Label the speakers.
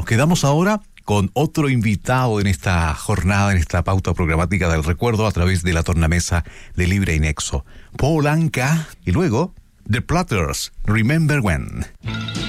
Speaker 1: quedamos ahora con otro invitado en esta jornada, en esta pauta programática del recuerdo a través de la tornamesa de Libre y Nexo. Paul Anka y luego The Platters, Remember When.